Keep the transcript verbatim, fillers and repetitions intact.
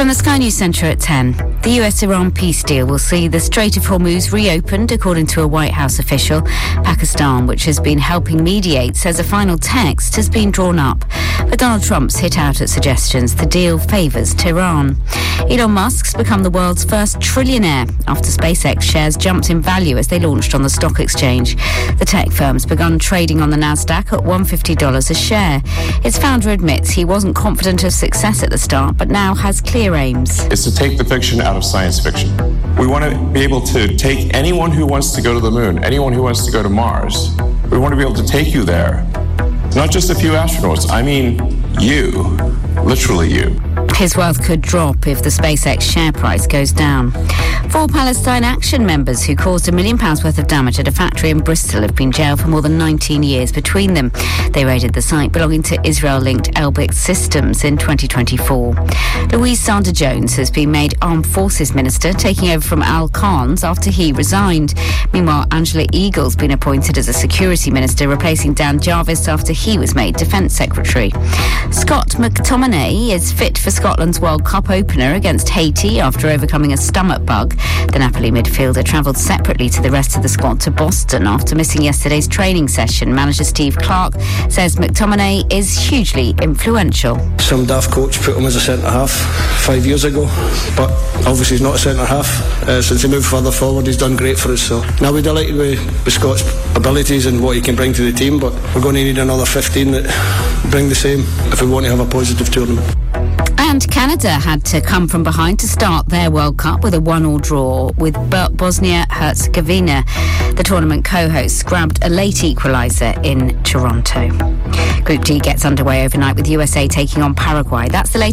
From the Sky News Centre at ten, the U S-Iran peace deal will see the Strait of Hormuz reopened, according to a White House official. Pakistan, which has been helping mediate, says a final text has been drawn up. But Donald Trump's hit out at suggestions the deal favours Tehran. Elon Musk's become the world's first trillionaire after SpaceX shares jumped in value as they launched on the stock exchange. The tech firm's begun trading on the Nasdaq at one hundred fifty dollars a share. Its founder admits he wasn't confident of success at the start, but now has clear aims. It's to take the fiction out of science fiction. We want to be able to take anyone who wants to go to the moon, anyone who wants to go to Mars. We want to be able to take you there. Not just a few astronauts, I mean you, literally you. His wealth could drop if the SpaceX share price goes down. Four Palestine Action members who caused a million pounds worth of damage at a factory in Bristol have been jailed for more than nineteen years between them. They raided the site belonging to Israel-linked Elbit Systems in twenty twenty-four. Louise Sanders-Jones has been made Armed Forces Minister, taking over from Al Khan's after he resigned. Meanwhile, Angela Eagle's been appointed as a Security Minister, replacing Dan Jarvis after he was made Defence Secretary. Scott McTominay is fit for Scotland's World Cup opener against Haiti after overcoming a stomach bug. The Napoli midfielder travelled separately to the rest of the squad to Boston after missing yesterday's training session. Manager Steve Clarke says McTominay is hugely influential. Some daft coach put him as a centre-half five years ago, but obviously he's not a centre-half. Uh, since he moved further forward, he's done great for us. So now we're delighted with, with Scott's abilities and what he can bring to the team, but we're going to need another fifteen that bring the same if we want to have a positive tournament. And Canada had to come from behind to start their World Cup with a one-all draw with Bosnia-Herzegovina. The tournament co-hosts grabbed a late equaliser in Toronto. Group D gets underway overnight with U S A taking on Paraguay. That's the latest.